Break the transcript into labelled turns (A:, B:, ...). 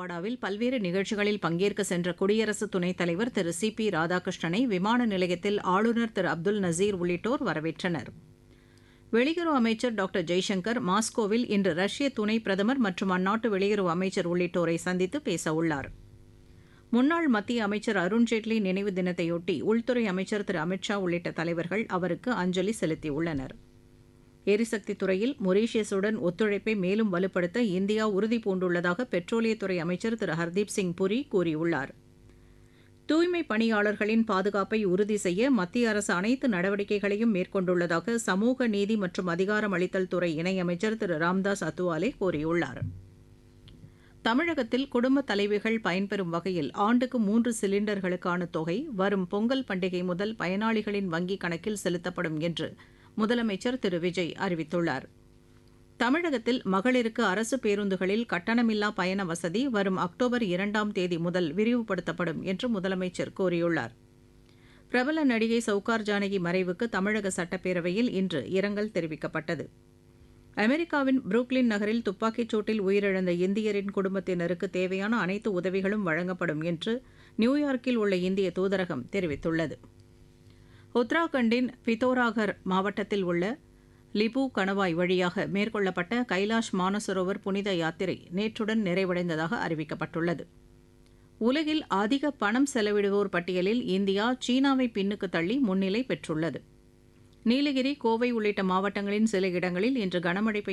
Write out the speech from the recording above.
A: நவாடாவில் பல்வேறு நிகழ்ச்சிகளில் பங்கேற்க சென்ற குடியரசு துணைத் தலைவர் திரு சி பி ராதாகிருஷ்ணனை விமான நிலையத்தில் ஆளுநர் திரு அப்துல் நசீர் உள்ளிட்டோர் வரவேற்றனர். வெளியுறவு அமைச்சர் டாக்டர் ஜெய்சங்கர் மாஸ்கோவில் இன்று ரஷ்ய துணை பிரதமர் மற்றும் அந்நாட்டு வெளியுறவு அமைச்சர் உள்ளிட்டோரை சந்தித்து பேசவுள்ளார். முன்னாள் மத்திய அமைச்சர் அருண்ஜேட்லி நினைவு தினத்தையொட்டி உள்துறை அமைச்சர் திரு அமித் ஷா உள்ளிட்ட தலைவர்கள் அவருக்கு அஞ்சலி செலுத்தியுள்ளனர். எரிசக்தி துறையில் மொரீஷியஸுடன் ஒத்துழைப்பை மேலும் வலுப்படுத்த இந்தியா உறுதிபூண்டுள்ளதாக பெட்ரோலியத்துறை அமைச்சர் திரு ஹர்தீப் சிங் புரி கூறியுள்ளார். தூய்மை பணியாளர்களின் பாதுகாப்பை உறுதி செய்ய மத்திய அரசு அனைத்து நடவடிக்கைகளையும் மேற்கொண்டுள்ளதாக சமூக நீதி மற்றும் அதிகாரமளித்தல் துறை இணையமைச்சர் திரு ராம்தாஸ் அத்வாலே கூறியுள்ளார். தமிழகத்தில் குடும்ப தலைவிகள் பயன்பெறும் வகையில் ஆண்டுக்கு 3 சிலிண்டர்களுக்கான தொகை வரும் பொங்கல் பண்டிகை முதல் பயனாளிகளின் வங்கிக் கணக்கில் செலுத்தப்படும் என்று முதலமைச்சர் திரு விஜய் அறிவித்துள்ளார். தமிழகத்தில் மகளிருக்கு அரசு பேருந்துகளில் கட்டணமில்லா பயண வசதி வரும் அக்டோபர் 2ஆம் தேதி முதல் விரிவுபடுத்தப்படும் என்று முதலமைச்சர் கூறியுள்ளார். பிரபல நடிகை சவுகார் ஜானகி மறைவுக்கு தமிழக சட்டப்பேரவையில் இன்று இரங்கல் தெரிவிக்கப்பட்டது. அமெரிக்காவின் புரூக்ளின் நகரில் துப்பாக்கிச் சூட்டில் உயிரிழந்த இந்தியரின் குடும்பத்தினருக்கு தேவையான அனைத்து உதவிகளும் வழங்கப்படும் என்று நியூயார்க்கில் உள்ள இந்திய தூதரகம் தெரிவித்துள்ளது. உத்தராகண்டின் பித்தோராகர் மாவட்டத்தில் உள்ள லிபு கணவாய் வழியாக மேற்கொள்ளப்பட்ட கைலாஷ் மானசரோவர் புனித யாத்திரை நேற்றுடன் நிறைவடைந்ததாக அறிவிக்கப்பட்டுள்ளது. உலகில் அதிக பணம் செலவிடுவோர் பட்டியலில் இந்தியா சீனாவை பின்னுக்கு தள்ளி முன்னிலை பெற்றுள்ளது. நீலகிரி, கோவை உள்ளிட்ட மாவட்டங்களின் சில இடங்களில் இன்று கனமழை